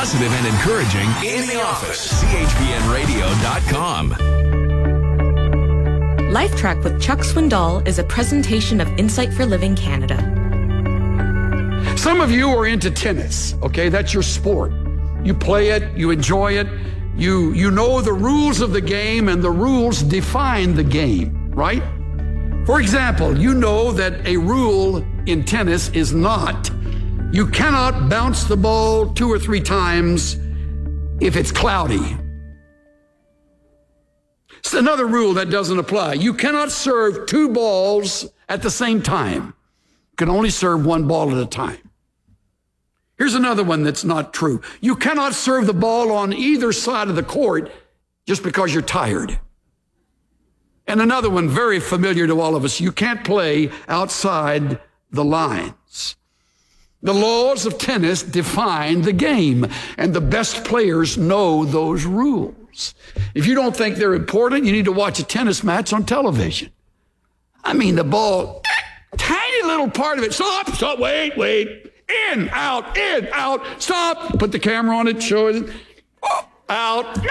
positive and encouraging in the office. CHPNradio.com. Life Track with Chuck Swindoll is a presentation of Insight for Living Canada. Some of you are into tennis, okay? That's your sport. You play it, you enjoy it, you know the rules of the game, and the rules define the game, right? For example, you know that a rule in tennis is not, you cannot bounce the ball 2 or 3 times if it's cloudy. It's another rule that doesn't apply. You cannot serve 2 balls at the same time. You can only serve 1 ball at a time. Here's another one that's not true. You cannot serve the ball on either side of the court just because you're tired. And another one very familiar to all of us. You can't play outside the lines. The laws of tennis define the game, and the best players know those rules. If you don't think they're important, you need to watch a tennis match on television. I mean, the ball, tiny little part of it. Stop, wait. In, out, stop. Put the camera on it, show it. Out.